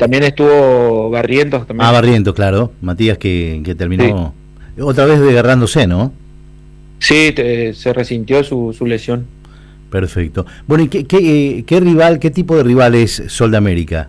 también estuvo Barrientos también. Barrientos, claro. Matías que terminó otra vez desgarrándose, ¿no? Sí, se resintió su lesión. Perfecto. Bueno, ¿y qué rival, qué tipo de rival es Sol de América?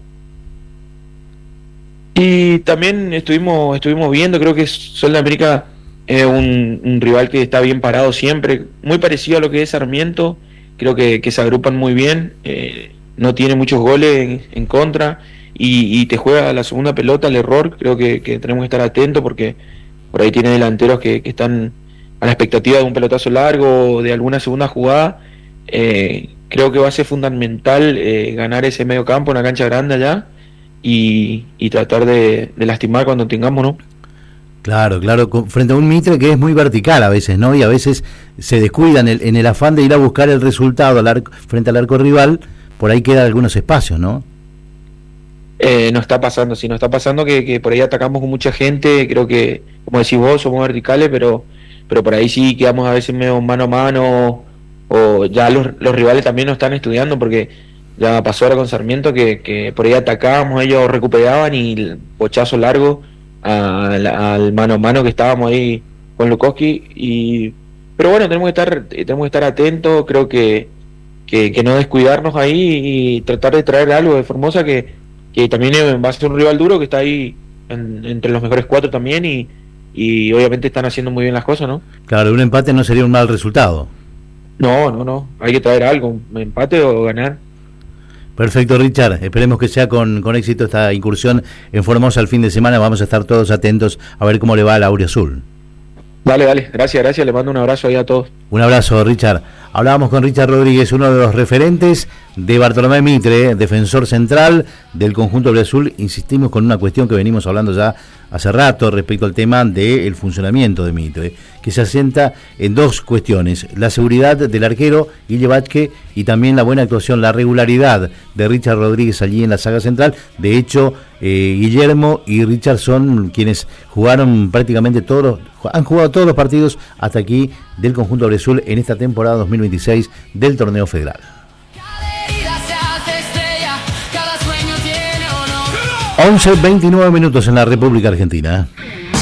Y también estuvimos viendo, creo que Sol de América es un rival que está bien parado siempre, muy parecido a lo que es Sarmiento. Creo que se agrupan muy bien, no tiene muchos goles en contra y te juega la segunda pelota al error. Creo que tenemos que estar atentos porque por ahí tiene delanteros que están a la expectativa de un pelotazo largo o de alguna segunda jugada. Creo que va a ser fundamental ganar ese medio campo en una cancha grande allá y tratar de lastimar cuando tengamos, ¿no? Claro, frente a un Mitre que es muy vertical a veces, ¿no? Y a veces se descuidan en el afán de ir a buscar el resultado frente al arco rival, por ahí quedan algunos espacios, ¿no? Nos está pasando que por ahí atacamos con mucha gente. Creo que, como decís vos, somos verticales, pero por ahí sí quedamos a veces medio mano a mano, o ya los rivales también nos están estudiando, porque ya pasó ahora con Sarmiento que por ahí atacábamos, ellos recuperaban y el pochazo largo al mano a mano que estábamos ahí con Lukowski. Pero bueno, tenemos que estar atentos. Creo que no descuidarnos ahí y tratar de traer algo de Formosa, que también va a ser un rival duro, que está ahí entre los mejores 4 también, y obviamente están haciendo muy bien las cosas, ¿no? Claro, un empate no sería un mal resultado. No, hay que traer algo, un empate o ganar. Perfecto, Richard, esperemos que sea con éxito esta incursión en Formosa el fin de semana. Vamos a estar todos atentos a ver cómo le va a la Auriazul. Dale, gracias, le mando un abrazo ahí a todos. Un abrazo, Richard. Hablábamos con Richard Rodríguez, uno de los referentes de Bartolomé Mitre, defensor central del conjunto Auriazul. Insistimos con una cuestión que venimos hablando ya hace rato respecto al tema del funcionamiento de Mitre, que se asienta en dos cuestiones: la seguridad del arquero Guille Vázquez y también la buena actuación, la regularidad de Richard Rodríguez allí en la saga central. De hecho, Guillermo y Richard son quienes jugaron prácticamente han jugado todos los partidos hasta aquí del conjunto Auriazul en esta temporada 2026 del torneo federal. 11:29 minutos en la República Argentina.